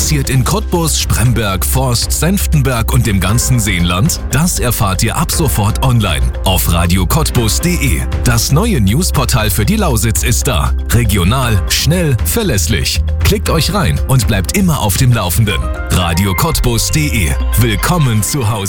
passiert in Cottbus, Spremberg, Forst, Senftenberg und dem ganzen Seenland? Das erfahrt ihr ab sofort online auf radiocottbus.de. Das neue Newsportal für die Lausitz ist da. Regional, schnell, verlässlich. Klickt euch rein und bleibt immer auf dem Laufenden. radiocottbus.de. Willkommen zu Hause.